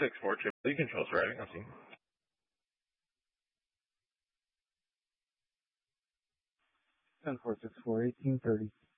6-4 Triple E controls arriving. I'll see. 10-4, 6-4, 1830.